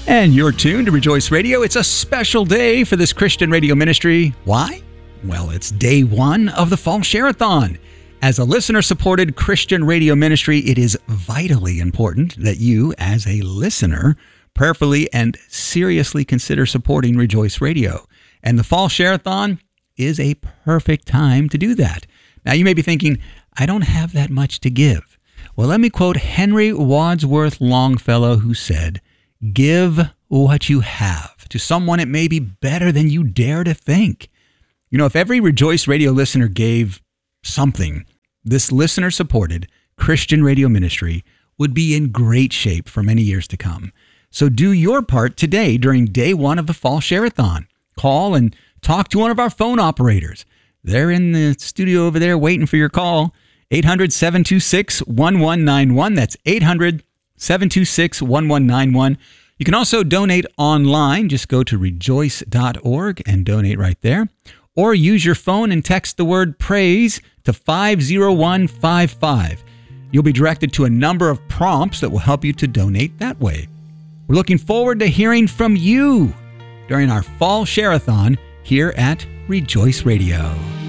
And you're tuned to Rejoice Radio. It's a special day for this Christian radio ministry. Why? Well, it's day one of the Fall Share-a-thon. As a listener-supported Christian radio ministry, it is vitally important that you, as a listener, prayerfully and seriously consider supporting Rejoice Radio. And the Fall Share-a-thon is a perfect time to do that. Now, you may be thinking, I don't have that much to give. Well, let me quote Henry Wadsworth Longfellow, who said, "Give what you have. To someone it may be better than you dare to think." You know, if every Rejoice Radio listener gave something, this listener-supported Christian radio ministry would be in great shape for many years to come. So do your part today during day one of the Fall Share-a-thon. Call and talk to one of our phone operators. They're in the studio over there waiting for your call. 800-726-1191. That's 800-726-1191. You can also donate online. Just go to rejoice.org and donate right there. Or use your phone and text the word praise to 50155. You'll be directed to a number of prompts that will help you to donate that way. We're looking forward to hearing from you during our Fall Share-a-thon here at Rejoice Radio.